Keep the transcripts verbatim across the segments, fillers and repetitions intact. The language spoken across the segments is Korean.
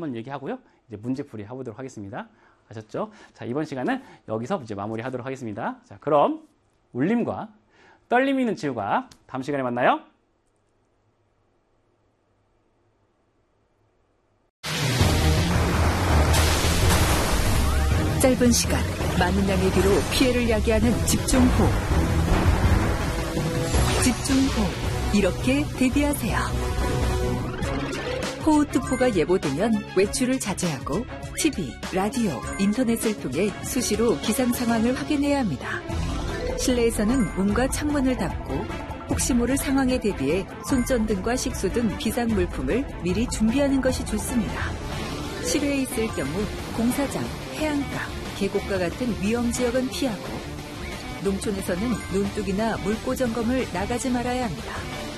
한번 얘기하고요. 이제 문제풀이 해보도록 하겠습니다. 아셨죠? 자, 이번 시간은 여기서 이제 마무리하도록 하겠습니다. 자, 그럼 울림과 떨림이 있는 치유가 다음 시간에 만나요. 짧은 시간, 많은 양의 비로 피해를 야기하는 집중호흡. 집중호흡. 이렇게 대비하세요. 호흡투포가 예보되면 외출을 자제하고 티비, 라디오, 인터넷을 통해 수시로 기상 상황을 확인해야 합니다. 실내에서는 문과 창문을 닫고 혹시 모를 상황에 대비해 손전등과 식수 등 비상 물품을 미리 준비하는 것이 좋습니다. 실외에 있을 경우 공사장, 해안가, 계곡과 같은 위험 지역은 피하고 농촌에서는 논둑이나 물고 점검을 나가지 말아야 합니다.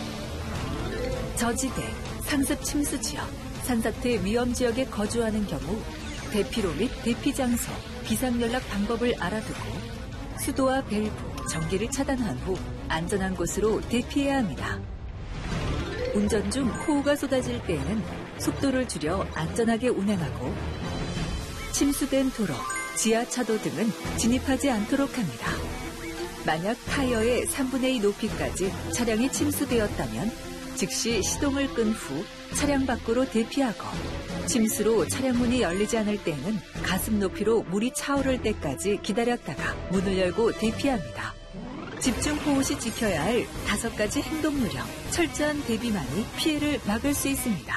저지대, 상습 침수 지역, 산사태 위험 지역에 거주하는 경우 대피로 및 대피 장소, 비상연락 방법을 알아두고 수도와 밸브, 전기를 차단한 후 안전한 곳으로 대피해야 합니다. 운전 중 호우가 쏟아질 때에는 속도를 줄여 안전하게 운행하고 침수된 도로, 지하차도 등은 진입하지 않도록 합니다. 만약 타이어의 삼분의 이 높이까지 차량이 침수되었다면 즉시 시동을 끈 후 차량 밖으로 대피하고 침수로 차량 문이 열리지 않을 때에는 가슴 높이로 물이 차오를 때까지 기다렸다가 문을 열고 대피합니다. 집중호우 시 지켜야 할 다섯 가지 행동 요령, 철저한 대비만이 피해를 막을 수 있습니다.